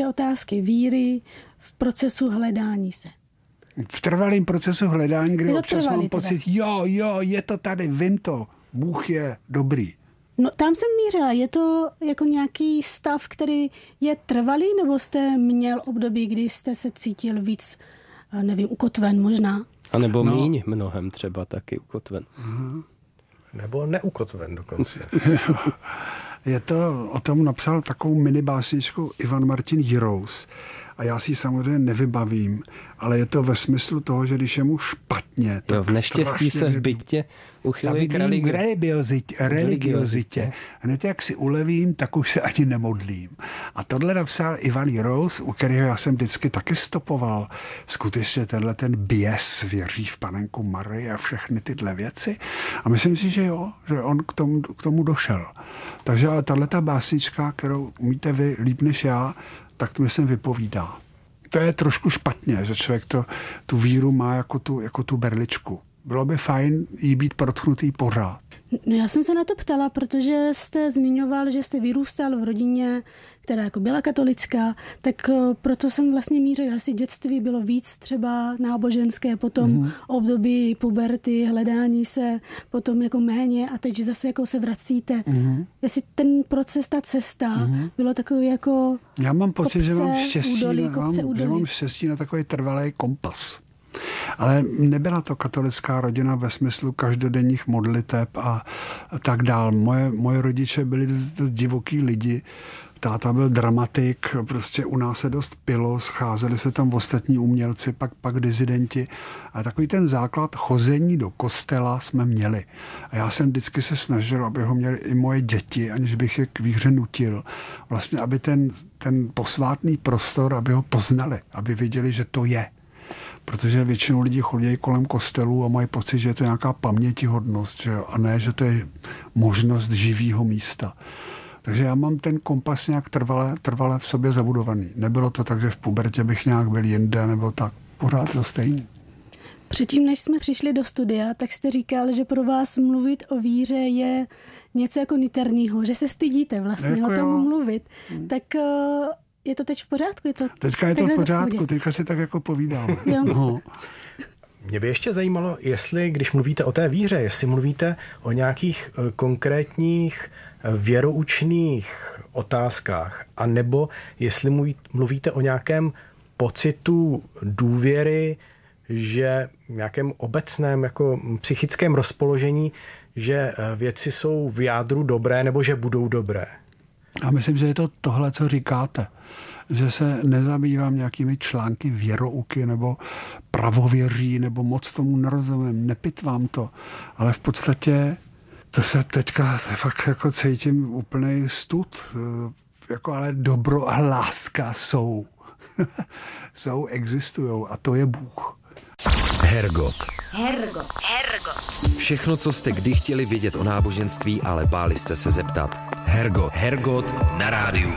té otázky víry v procesu hledání se. V trvalém procesu hledání, kdy občas mám pocit, jo, je to tady, vím to, Bůh je dobrý. No tam jsem mířila, je to jako nějaký stav, který je trvalý, nebo jste měl období, kdy jste se cítil víc, nevím, ukotven možná? A nebo míň mnohem třeba taky ukotven. Nebo neukotven dokonce. Je to, o tom napsal takovou minibásničku Ivan Martin Jirous. A já si ji samozřejmě nevybavím, ale je to ve smyslu toho, že když je mu špatně, tak v neštěstí se v bytě uchylí k religiozitě. Hned jak si ulevím, tak už se ani nemodlím. A tohle napsal Ivan Jirous, u kterého já jsem vždycky taky stopoval. Skutečně tenhle ten běs věří v Panenku Marii a všechny tyhle věci. A myslím si, že jo, že on k tomu došel. Takže ale tahleta básnička, kterou umíte vy líp než já, tak to myslím vypovídá. To je trošku špatně, že člověk tu víru má jako tu berličku. Bylo by fajn jí být protknutý pořád. No já jsem se na to ptala, protože jste zmiňoval, že jste vyrůstal v rodině, která jako byla katolická, tak proto jsem vlastně mířil, asi dětství bylo víc třeba náboženské, potom období puberty, hledání se, potom jako méně a teď zase jako se vracíte. Jestli ten proces, ta cesta bylo takový jako já mám pocit, kopce, že mám štěstí, údolí. mám štěstí na takový trvalý kompas. Ale nebyla to katolická rodina ve smyslu každodenních modliteb a tak dál. Moje rodiče byli dost divoký lidi. Táta byl dramatik, prostě u nás se dost pilo, scházeli se tam ostatní umělci, pak dizidenti. A takový ten základ chození do kostela jsme měli. A já jsem vždycky se snažil, aby ho měli i moje děti, aniž bych je k víře nutil. Vlastně, aby ten posvátný prostor, aby ho poznali, aby viděli, že to je. Protože většinou lidí chodí kolem kostelů a mají pocit, že je to nějaká pamětihodnost, že jo? A ne, že to je možnost živého místa. Takže já mám ten kompas nějak trvale v sobě zabudovaný. Nebylo to tak, že v pubertě bych nějak byl jinde, nebo tak. Pořád to stejný. Předtím, než jsme přišli do studia, tak jste říkal, že pro vás mluvit o víře je něco jako niterního, že se stydíte vlastně jako o tom mluvit. Tak je to teď v pořádku? Teďka je to v pořádku, teďka si tak jako povídáme. No. Mě by ještě zajímalo, jestli, když mluvíte o té víře, jestli mluvíte o nějakých konkrétních věroučných otázkách, anebo jestli mluvíte o nějakém pocitu důvěry, že nějakém obecném jako psychickém rozpoložení, že věci jsou v jádru dobré nebo že budou dobré. A myslím, že je to tohle, co říkáte. Že se nezabývám nějakými články věrouky nebo pravověří, nebo moc tomu nerozumím, nepitvám to. Ale v podstatě to se teďka fakt jako cítím úplnej stud. Jako ale dobro a láska jsou. Existujou a to je Bůh. Hergot. Všechno, co jste kdy chtěli vědět o náboženství, ale báli jste se zeptat. Hergot na rádiu